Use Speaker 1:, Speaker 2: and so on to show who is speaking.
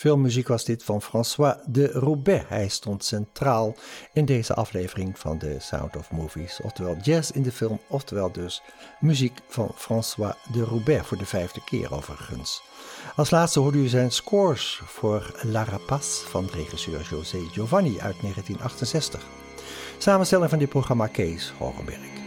Speaker 1: Filmmuziek was dit van François de Roubaix. Hij stond centraal in deze aflevering van The Sound of Movies. Oftewel jazz in de film, oftewel dus muziek van François de Roubaix. Voor de 5e keer overigens. Als laatste hoorde u zijn scores voor La Rapace van regisseur José Giovanni uit 1968. Samenstelling van dit programma Kees Hogenberg.